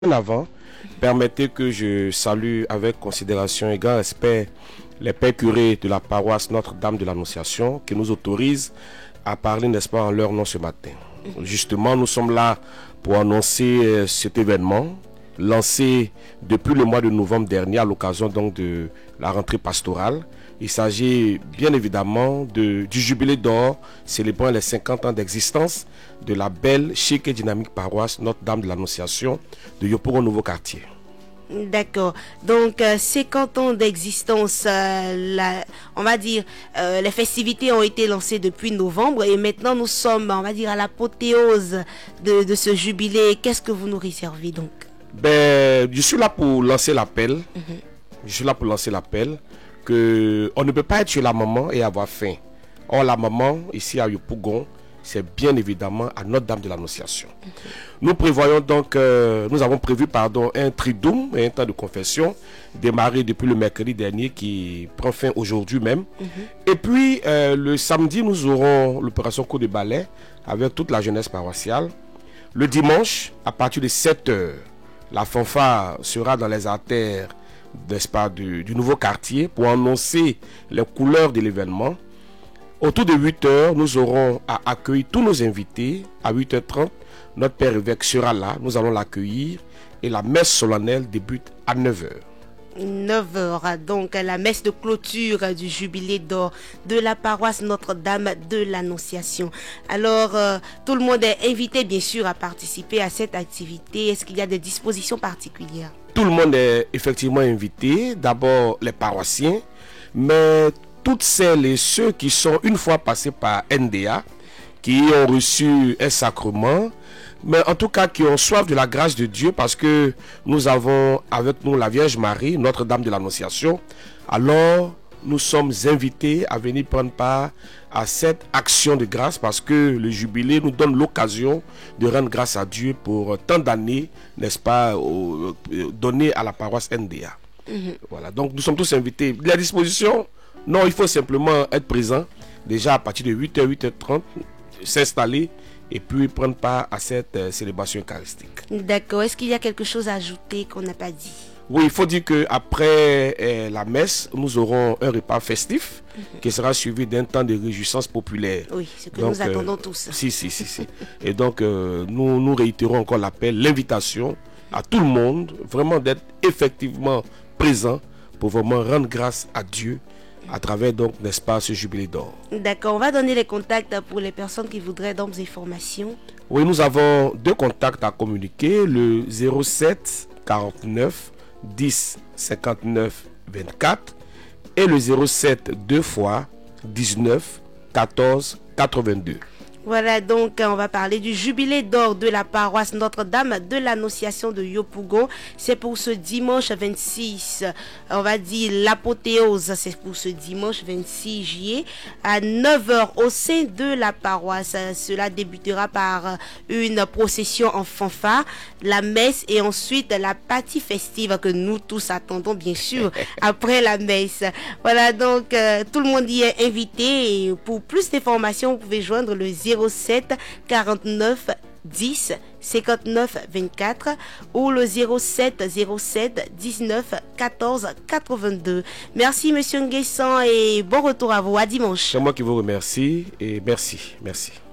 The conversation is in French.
Avant, permettez que je salue avec considération et grand respect les pères curés de la paroisse Notre-Dame de l'Annonciation qui nous autorisent à parler, n'est-ce pas, en leur nom ce matin. Justement, nous sommes là pour annoncer cet événement lancé depuis le mois de novembre dernier à l'occasion donc de la rentrée pastorale. Il s'agit bien évidemment du jubilé d'or célébrant les 50 ans d'existence de la belle, chic et dynamique paroisse Notre-Dame de l'Annonciation de Yopougon Nouveau Quartier. D'accord. Donc, 50 ans d'existence, on va dire, les festivités ont été lancées depuis novembre et maintenant nous sommes, on va dire, à l'apothéose de ce jubilé. Qu'est-ce que vous nous réservez donc? Je suis là pour lancer l'appel. Je suis là pour lancer l'appel que on ne peut pas être chez la maman et avoir faim. Or, la maman, ici à Yopougon, c'est bien évidemment à Notre-Dame de l'Annonciation. Nous prévoyons donc, nous avons prévu un triduum et un temps de confession démarré depuis le mercredi dernier qui prend fin aujourd'hui même. Et puis le samedi, nous aurons l'opération coup de balai avec toute la jeunesse paroissiale. Le dimanche, à partir de 7h, la fanfare sera dans les artères, n'est-ce pas, du nouveau quartier pour annoncer les couleurs de l'événement. Autour de 8h, nous aurons à accueillir tous nos invités. À 8h30, notre père évêque sera là. Nous allons l'accueillir et la messe solennelle débute à 9h. 9h, donc la messe de clôture du jubilé d'or de la paroisse Notre-Dame de l'Annonciation. Alors, tout le monde est invité bien sûr à participer à cette activité. Est-ce qu'il y a des dispositions particulières? Tout le monde est effectivement invité. D'abord les paroissiens, mais toutes celles et ceux qui sont une fois passés par NDA, qui ont reçu un sacrement, mais en tout cas qui ont soif de la grâce de Dieu, parce que nous avons avec nous la Vierge Marie, Notre-Dame de l'Annonciation. Alors nous sommes invités à venir prendre part à cette action de grâce, parce que le jubilé nous donne l'occasion de rendre grâce à Dieu pour tant d'années, n'est-ce pas, données à la paroisse NDA. Voilà, donc nous sommes tous invités. La disposition, non, il faut simplement être présent déjà à partir de 8h, 8h30, s'installer et puis prendre part à cette célébration eucharistique. D'accord. Est-ce qu'il y a quelque chose à ajouter qu'on n'a pas dit? Oui, il faut dire qu'après la messe, nous aurons un repas festif qui sera suivi d'un temps de réjouissance populaire. Oui, ce que donc, nous attendons tous. Si. Et donc, nous réitérons encore l'appel, l'invitation à tout le monde, vraiment d'être effectivement présent pour vraiment rendre grâce à Dieu à travers donc, n'est-ce pas, ce jubilé d'or. D'accord, on va donner les contacts pour les personnes qui voudraient d'autres informations. Oui, nous avons deux contacts à communiquer, le 07 49 10 59 24 et le 07 2 fois 19 14 82. Voilà, donc on va parler du jubilé d'or de la paroisse Notre-Dame de l'Annonciation de Yopougon. C'est pour ce dimanche 26, on va dire l'apothéose, c'est pour ce dimanche 26 juillet à 9h au sein de la paroisse. Cela débutera par une procession en fanfare, la messe et ensuite la partie festive que nous tous attendons bien sûr après la messe. Voilà, donc tout le monde y est invité et pour plus d'informations, vous pouvez joindre le 07 49 10 59 24 ou le 07 07 19 14 82. Merci Monsieur Nguessan et bon retour à vous. À dimanche. C'est moi qui vous remercie et merci.